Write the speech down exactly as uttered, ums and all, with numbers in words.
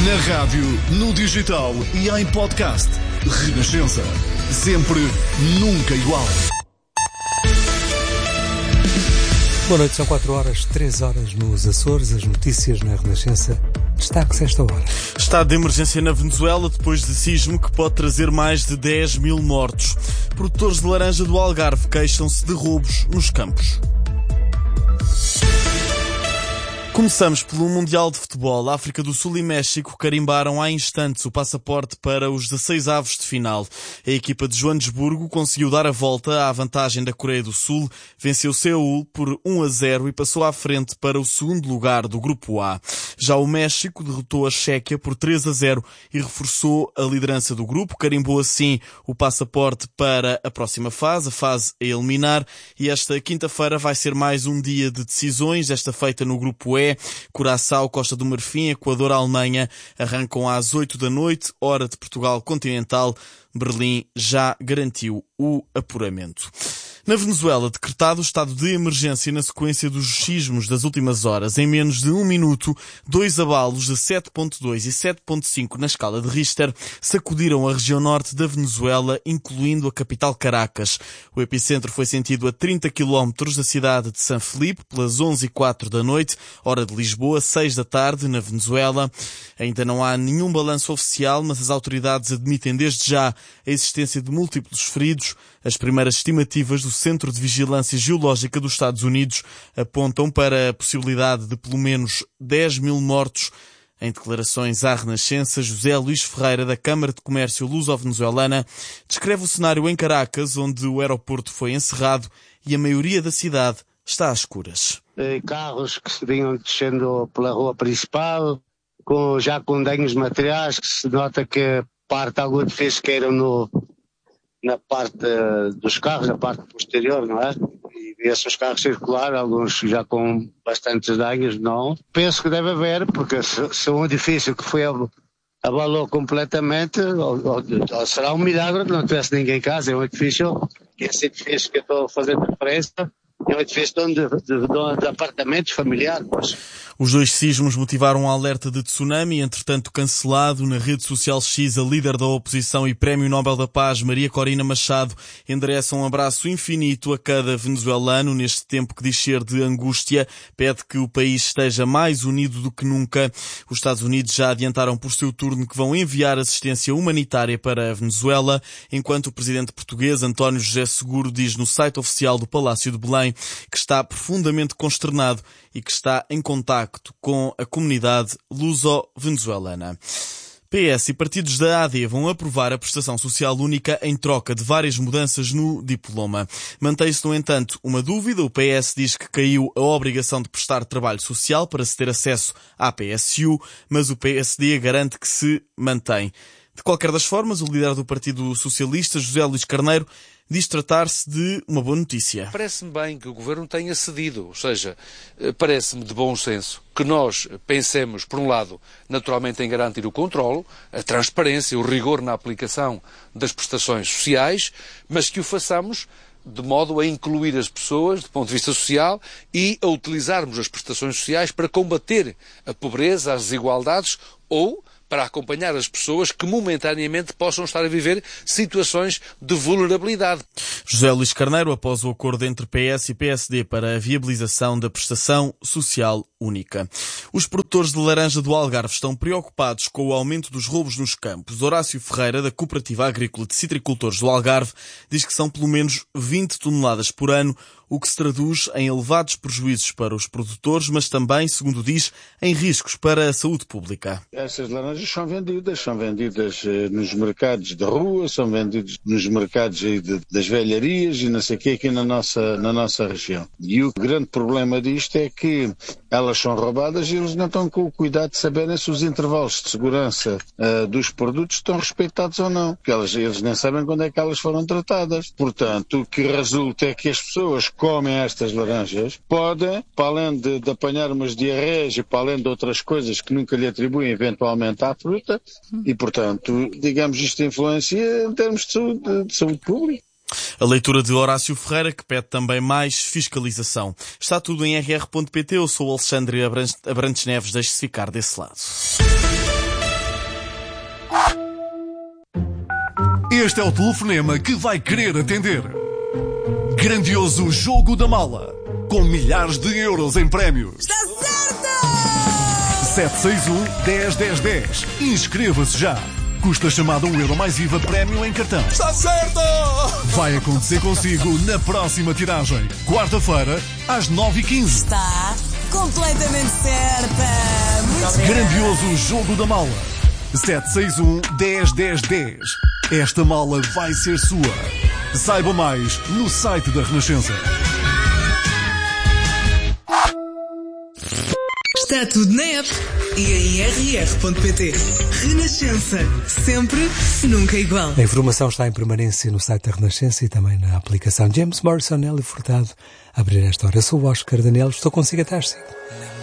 Na rádio, no digital e em podcast. Renascença. Sempre, nunca igual. Boa noite, são quatro horas, três horas nos Açores. As notícias na Renascença. Destaque-se esta hora. Estado de emergência na Venezuela depois de sismo que pode trazer mais de dez mil mortos. Produtores de laranja do Algarve queixam-se de roubos nos campos. Começamos pelo Mundial de Futebol. A África do Sul e México carimbaram há instantes o passaporte para os dezasseis avos de final. A equipa de Joanesburgo conseguiu dar a volta à vantagem da Coreia do Sul, venceu Seul por um a zero e passou à frente para o segundo lugar do Grupo A. Já o México derrotou a Chequia por três a zero e reforçou a liderança do grupo, carimbou assim o passaporte para a próxima fase, a fase a eliminar, e esta quinta-feira vai ser mais um dia de decisões, desta feita no Grupo E. Curaçao, Costa do Marfim, Equador, Alemanha arrancam às oito da noite, hora de Portugal continental. Berlim já garantiu o apuramento. Na Venezuela, decretado o estado de emergência na sequência dos sismos das últimas horas. Em menos de um minuto, dois abalos de sete ponto dois e sete ponto cinco na escala de Richter sacudiram a região norte da Venezuela, incluindo a capital Caracas. O epicentro foi sentido a trinta quilómetros da cidade de San Felipe, pelas onze e quatro da noite, hora de Lisboa, seis da tarde, na Venezuela. Ainda não há nenhum balanço oficial, mas as autoridades admitem desde já a existência de múltiplos feridos. As primeiras estimativas do Centro de Vigilância Geológica dos Estados Unidos apontam para a possibilidade de pelo menos dez mil mortos. Em declarações à Renascença, José Luís Ferreira, da Câmara de Comércio Luso-Venezuelana, descreve o cenário em Caracas, onde o aeroporto foi encerrado e a maioria da cidade está às escuras. Carros que se vinham descendo pela rua principal, com, já com danos materiais, que se nota que parte algum edifício que era no, na parte dos carros, na parte posterior, não é? E vê-se os carros circular, alguns já com bastantes danos, não. Penso que deve haver, porque se, se um edifício que foi abalou completamente, ou, ou, ou será um milagre que não tivesse ninguém em casa. É um edifício, esse edifício que eu estou a fazer referência, é um edifício de, de, de, de apartamentos familiares. Os dois sismos motivaram um alerta de tsunami, entretanto cancelado. Na rede social X, a líder da oposição e Prémio Nobel da Paz, Maria Corina Machado, endereça um abraço infinito a cada venezuelano neste tempo que diz ser de angústia. Pede que o país esteja mais unido do que nunca. Os Estados Unidos já adiantaram por seu turno que vão enviar assistência humanitária para a Venezuela, enquanto o presidente português, António José Seguro, diz no site oficial do Palácio de Belém que está profundamente consternado e que está em contacto com a comunidade luso-venezuelana. P S e partidos da A D vão aprovar a prestação social única em troca de várias mudanças no diploma. Mantém-se, no entanto, uma dúvida. O P S diz que caiu a obrigação de prestar trabalho social para se ter acesso à P S U, mas o P S D garante que se mantém. De qualquer das formas, o líder do Partido Socialista, José Luís Carneiro, diz tratar-se de uma boa notícia. Parece-me bem que o Governo tenha cedido, ou seja, parece-me de bom senso que nós pensemos, por um lado, naturalmente em garantir o controlo, a transparência, o rigor na aplicação das prestações sociais, mas que o façamos de modo a incluir as pessoas do ponto de vista social e a utilizarmos as prestações sociais para combater a pobreza, as desigualdades ou para acompanhar as pessoas que momentaneamente possam estar a viver situações de vulnerabilidade. José Luís Carneiro, após o acordo entre P S e P S D para a viabilização da prestação social única. Os produtores de laranja do Algarve estão preocupados com o aumento dos roubos nos campos. Horácio Ferreira, da Cooperativa Agrícola de Citricultores do Algarve, diz que são pelo menos vinte toneladas por ano, o que se traduz em elevados prejuízos para os produtores, mas também, segundo diz, em riscos para a saúde pública. Essas laranjas são vendidas, são vendidas eh, nos mercados de rua, são vendidas nos mercados de, das velharias e não sei o que aqui na nossa, na nossa região. E o grande problema disto é que elas são roubadas e eles não estão com o cuidado de saberem se os intervalos de segurança uh, dos produtos estão respeitados ou não, porque elas, eles nem sabem quando é que elas foram tratadas. Portanto, o que resulta é que as pessoas comem estas laranjas, podem, para além de, de apanhar umas diarreias e para além de outras coisas que nunca lhe atribuem eventualmente à fruta, e portanto, digamos, isto influencia em termos de saúde, de saúde pública. A leitura de Horácio Ferreira, que pede também mais fiscalização. Está tudo em r r ponto p t. Eu sou o Alexandre Abrantes Neves, deixe-se ficar desse lado. Este é o telefonema que vai querer atender. Grandioso Jogo da Mala, com milhares de euros em prémios. Está certo! sete seis um, dez, dez, dez. Inscreva-se já. Custa chamada um euro mais I V A prémio em cartão. Está certo! Vai acontecer consigo na próxima tiragem. Quarta-feira, às nove e quinze. Está completamente certa. Muito obrigada. Grandioso Jogo da Mala. sete seis um, dez, dez, dez. Esta mala vai ser sua. Saiba mais no site da Renascença. Está tudo na app e em r r ponto p t. Renascença. Sempre, nunca igual. A informação está em permanência no site da Renascença e também na aplicação. James Morrison, Nelly Furtado. A abrir esta hora. Eu sou o Oscar Daniel. Estou consigo até às cinco.